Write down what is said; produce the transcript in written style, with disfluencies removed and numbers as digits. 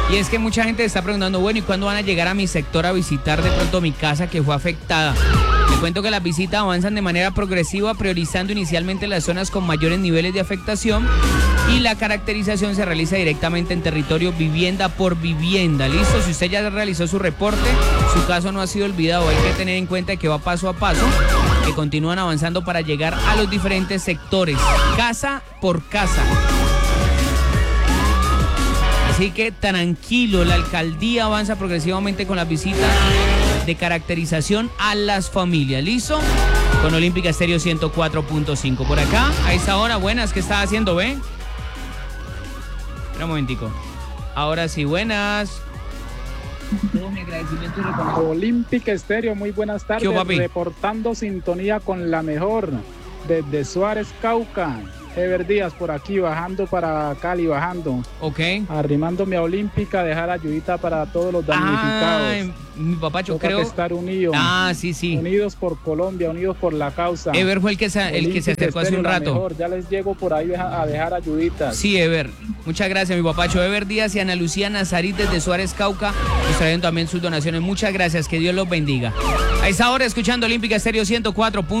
Y es que mucha gente está preguntando, bueno, ¿y cuándo van a llegar a mi sector a visitar de pronto mi casa que fue afectada? Les cuento que las visitas avanzan de manera progresiva, priorizando inicialmente las zonas con mayores niveles de afectación, y la caracterización se realiza directamente en territorio vivienda por vivienda. ¿Listo? Si usted ya realizó su reporte, su caso no ha sido olvidado. Hay que tener en cuenta que va paso a paso, que continúan avanzando para llegar a los diferentes sectores, casa por casa. Así que tranquilo, la alcaldía avanza progresivamente con las visitas de caracterización a las familias. ¿Listo? Con Olímpica Estéreo 104.5. Por acá, a esta hora, buenas, ¿qué está haciendo, ve? Espera un momentico. Ahora sí, buenas. Todo mi agradecimiento y reconocimiento. Olímpica Estéreo, muy buenas tardes. ¿Qué, papi? Reportando sintonía con la mejor desde Suárez, Cauca. Ever Díaz por aquí, bajando para Cali, bajando. Ok. Arrimándome a Olímpica, dejar ayudita para todos los damnificados. Ay, mi papá, yo Toca creo. estar unidos. Sí. Unidos por Colombia, unidos por la causa. Ever fue el que se acercó hace un rato. Mejor. Ya les llego por ahí a dejar ayuditas. Sí, Ever. Muchas gracias, mi papacho. Ever Díaz y Ana Lucía Nazarit desde Suárez, Cauca, nos traen también sus donaciones. Muchas gracias, que Dios los bendiga. A esta hora, escuchando Olímpica Estéreo 104.